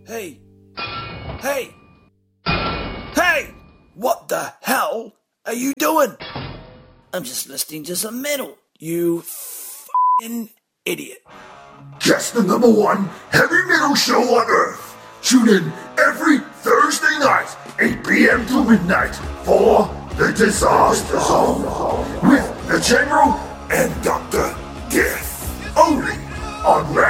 Hey! Hey! Hey! What the hell are you doing? I'm just listening to some metal, you f***ing idiot. Just the #1 heavy metal show on Earth. Tune in every Thursday night, 8 p.m. to midnight, for The Disaster Zone with the General and Dr. Death. Only on